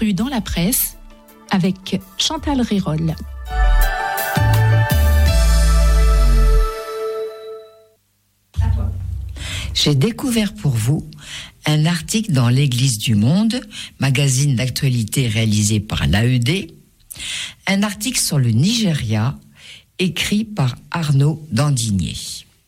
paru dans la presse avec Chantal Rérol. J'ai découvert pour vous un article dans l'Église du Monde, magazine d'actualité réalisé par l'AED, un article sur le Nigeria, écrit par Arnaud Dandigné.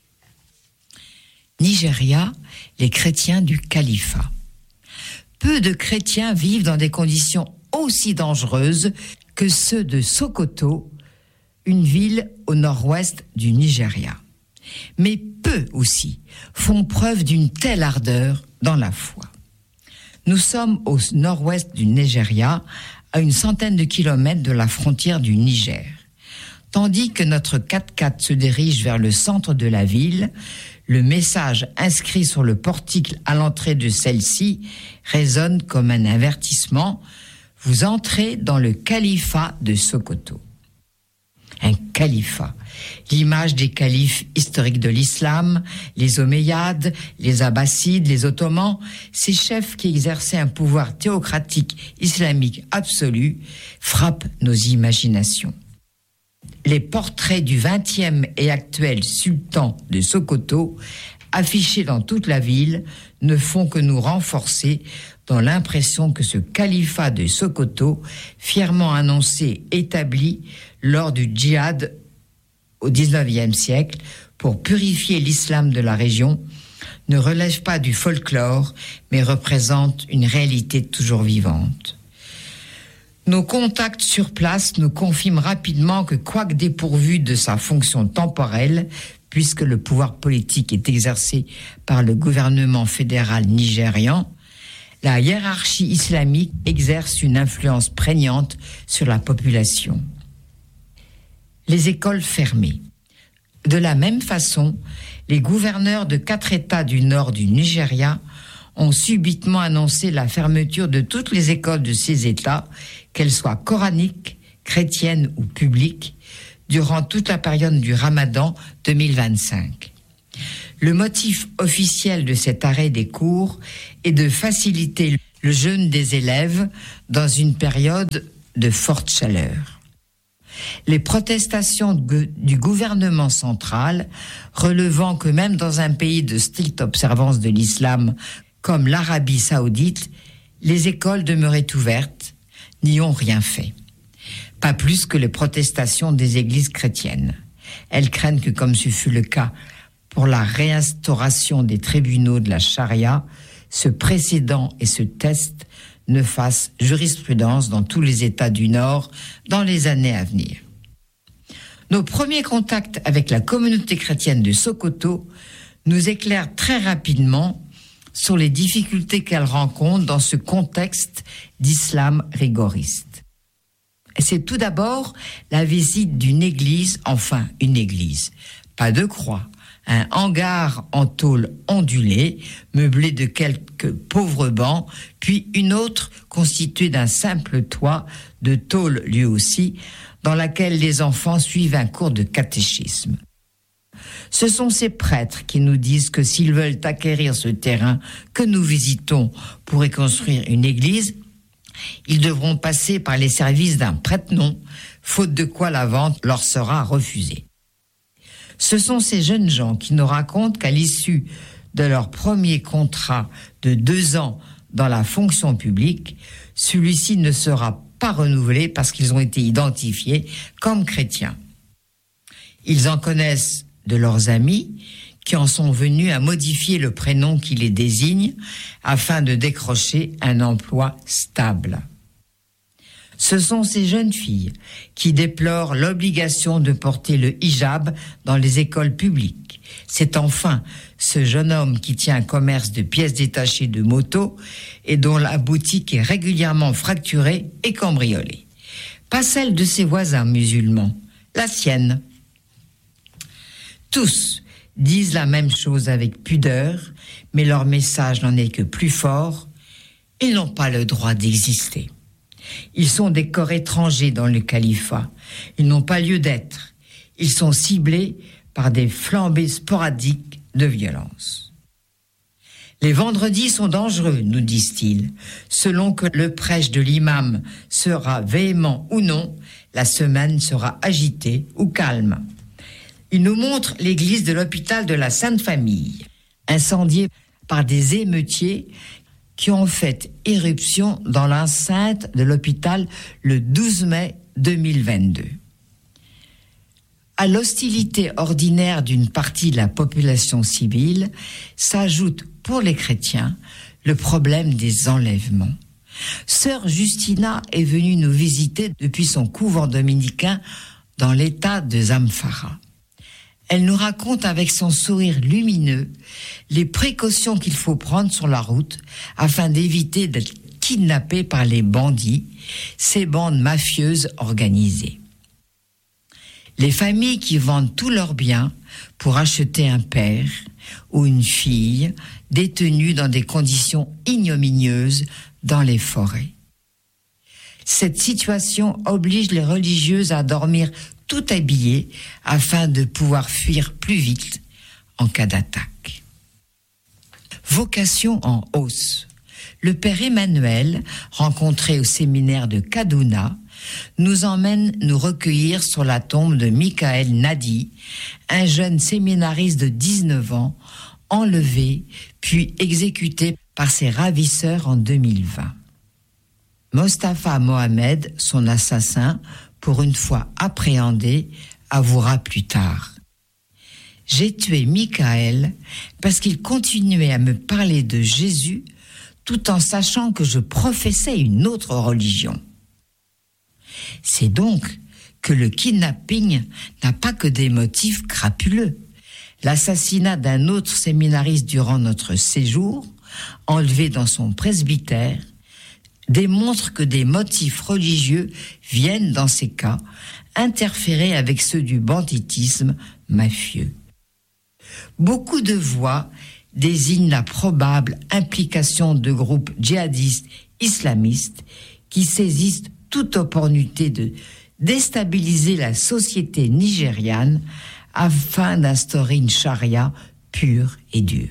Nigeria, les chrétiens du califat. Peu de chrétiens vivent dans des conditions aussi dangereuses que ceux de Sokoto, une ville au nord-ouest du Nigeria. Mais peu aussi font preuve d'une telle ardeur dans la foi. Nous sommes au nord-ouest du Nigeria, à une centaine de kilomètres de la frontière du Niger. Tandis que notre 4x4 se dirige vers le centre de la ville, le message inscrit sur le portique à l'entrée de celle-ci résonne comme un avertissement. Vous entrez dans le califat de Sokoto. Un califat, l'image des califes historiques de l'islam, les Omeyyades, les Abbassides, les Ottomans, ces chefs qui exerçaient un pouvoir théocratique islamique absolu, frappent nos imaginations. Les portraits du 20e et actuel sultan de Sokoto, affichés dans toute la ville, ne font que nous renforcer dans l'impression que ce califat de Sokoto, fièrement annoncé, établi lors du djihad au XIXe siècle pour purifier l'islam de la région, ne relève pas du folklore, mais représente une réalité toujours vivante. Nos contacts sur place nous confirment rapidement que, quoique dépourvu de sa fonction temporelle, puisque le pouvoir politique est exercé par le gouvernement fédéral nigérian, la hiérarchie islamique exerce une influence prégnante sur la population. Les écoles fermées. De la même façon, les gouverneurs de 4 États du nord du Nigeria ont subitement annoncé la fermeture de toutes les écoles de ces États, qu'elles soient coraniques, chrétiennes ou publiques, durant toute la période du Ramadan 2025. Le motif officiel de cet arrêt des cours est de faciliter le jeûne des élèves dans une période de forte chaleur. Les protestations du gouvernement central, relevant que même dans un pays de stricte observance de l'islam comme l'Arabie saoudite, les écoles demeuraient ouvertes, n'y ont rien fait. Pas plus que les protestations des églises chrétiennes. Elles craignent que, comme ce fut le cas pour la réinstauration des tribunaux de la charia, ce précédent et ce test ne fassent jurisprudence dans tous les États du Nord dans les années à venir. Nos premiers contacts avec la communauté chrétienne de Sokoto nous éclairent très rapidement sur les difficultés qu'elle rencontre dans ce contexte d'islam rigoriste. C'est tout d'abord la visite d'une église, enfin une église, pas de croix, un hangar en tôle ondulée, meublé de quelques pauvres bancs, puis une autre constituée d'un simple toit, de tôle lui aussi, dans laquelle les enfants suivent un cours de catéchisme. Ce sont ces prêtres qui nous disent que s'ils veulent acquérir ce terrain que nous visitons pour y construire une église, ils devront passer par les services d'un prête-nom, faute de quoi la vente leur sera refusée. Ce sont ces jeunes gens qui nous racontent qu'à l'issue de leur premier contrat de 2 ans dans la fonction publique, celui-ci ne sera pas renouvelé parce qu'ils ont été identifiés comme chrétiens. Ils en connaissent de leurs amis qui en sont venus à modifier le prénom qui les désigne afin de décrocher un emploi stable. Ce sont ces jeunes filles qui déplorent l'obligation de porter le hijab dans les écoles publiques. C'est enfin ce jeune homme qui tient un commerce de pièces détachées de moto et dont la boutique est régulièrement fracturée et cambriolée. Pas celle de ses voisins musulmans, la sienne. Tous disent la même chose avec pudeur, mais leur message n'en est que plus fort. Ils n'ont pas le droit d'exister. Ils sont des corps étrangers dans le califat. Ils n'ont pas lieu d'être. Ils sont ciblés par des flambées sporadiques de violence. Les vendredis sont dangereux, nous disent-ils. Selon que le prêche de l'imam sera véhément ou non, la semaine sera agitée ou calme. Ils nous montrent l'église de l'hôpital de la Sainte Famille, incendiée par des émeutiers qui ont fait éruption dans l'enceinte de l'hôpital le 12 mai 2022. À l'hostilité ordinaire d'une partie de la population civile s'ajoute pour les chrétiens le problème des enlèvements. Sœur Justina est venue nous visiter depuis son couvent dominicain dans l'état de Zamfara. Elle nous raconte avec son sourire lumineux les précautions qu'il faut prendre sur la route afin d'éviter d'être kidnappé par les bandits, ces bandes mafieuses organisées. Les familles qui vendent tous leurs biens pour acheter un père ou une fille détenus dans des conditions ignominieuses dans les forêts. Cette situation oblige les religieuses à dormir tout habillées afin de pouvoir fuir plus vite en cas d'attaque. Vocation en hausse. Le père Emmanuel, rencontré au séminaire de Kaduna, nous emmène nous recueillir sur la tombe de Michael Nadi, un jeune séminariste de 19 ans, enlevé puis exécuté par ses ravisseurs en 2020. Mostafa Mohamed, son assassin, pour une fois appréhendé, avouera plus tard: « J'ai tué Michael parce qu'il continuait à me parler de Jésus tout en sachant que je professais une autre religion. » C'est donc que le kidnapping n'a pas que des motifs crapuleux. L'assassinat d'un autre séminariste durant notre séjour, enlevé dans son presbytère, démontre que des motifs religieux viennent, dans ces cas, interférer avec ceux du banditisme mafieux. Beaucoup de voix désignent la probable implication de groupes djihadistes islamistes qui saisissent toute opportunité de déstabiliser la société nigériane afin d'instaurer une charia pure et dure.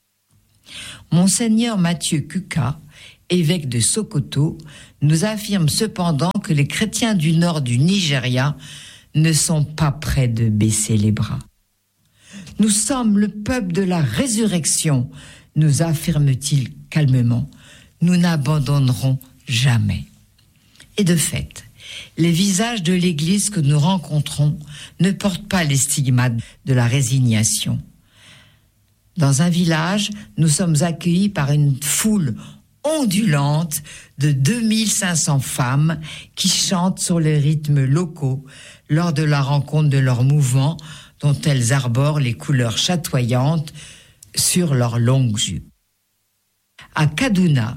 Monseigneur Mathieu Kuka, évêque de Sokoto, nous affirme cependant que les chrétiens du nord du Nigeria ne sont pas prêts de baisser les bras. « Nous sommes le peuple de la résurrection », nous affirme-t-il calmement. « Nous n'abandonnerons jamais. » Et de fait, les visages de l'Église que nous rencontrons ne portent pas les stigmates de la résignation. Dans un village, nous sommes accueillis par une foule ondulante de 2500 femmes qui chantent sur les rythmes locaux lors de la rencontre de leur mouvement dont elles arborent les couleurs chatoyantes sur leurs longues jupes. À Kaduna,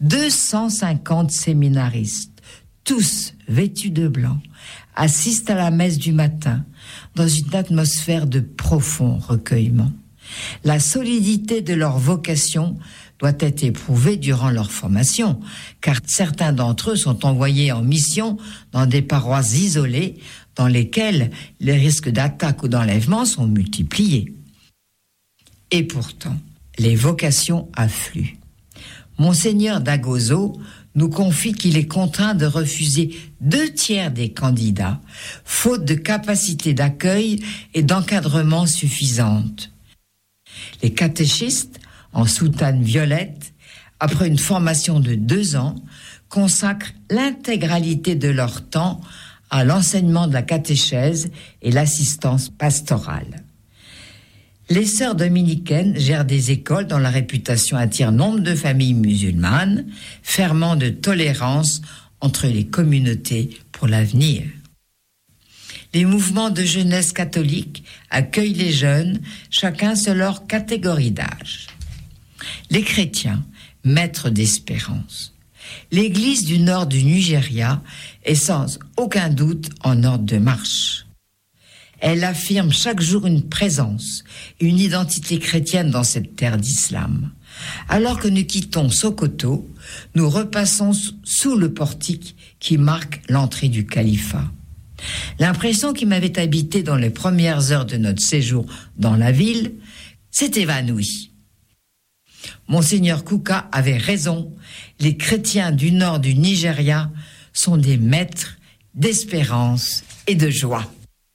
250 séminaristes, tous vêtus de blanc, assistent à la messe du matin dans une atmosphère de profond recueillement. La solidité de leur vocation doit être éprouvée durant leur formation, car certains d'entre eux sont envoyés en mission dans des paroisses isolées dans lesquelles les risques d'attaque ou d'enlèvement sont multipliés. Et pourtant, les vocations affluent. Monseigneur Dagozo nous confie qu'il est contraint de refuser 2/3 des candidats, faute de capacité d'accueil et d'encadrement suffisante. Les catéchistes, en soutane violette, après une formation de 2 ans, consacrent l'intégralité de leur temps à l'enseignement de la catéchèse et l'assistance pastorale. Les sœurs dominicaines gèrent des écoles dont la réputation attire nombre de familles musulmanes, ferment de tolérance entre les communautés pour l'avenir. Les mouvements de jeunesse catholique accueillent les jeunes, chacun selon leur catégorie d'âge. Les chrétiens, maîtres d'espérance. L'Église du nord du Nigeria est sans aucun doute en ordre de marche. Elle affirme chaque jour une présence, une identité chrétienne dans cette terre d'islam. Alors que nous quittons Sokoto, nous repassons sous le portique qui marque l'entrée du califat. L'impression qui m'avait habité dans les premières heures de notre séjour dans la ville s'est évanouie. Monseigneur Kuka avait raison. Les chrétiens du nord du Nigeria sont des maîtres d'espérance et de joie.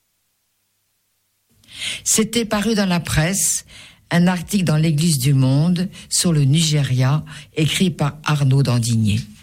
C'était paru dans la presse un article dans l'Église du Monde sur le Nigeria, écrit par Arnaud Dandigné.